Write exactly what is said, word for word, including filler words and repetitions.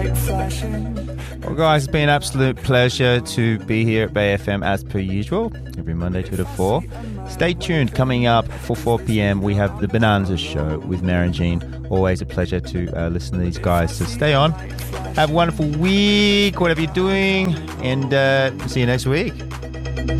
Well, guys, it's been an absolute pleasure to be here at Bay F M as per usual, every Monday two to four. Stay tuned. Coming up for four p.m, we have the Bonanza Show with Mary and Jean. Always a pleasure to uh, listen to these guys. So stay on. Have a wonderful week, whatever you're doing, and uh, see you next week.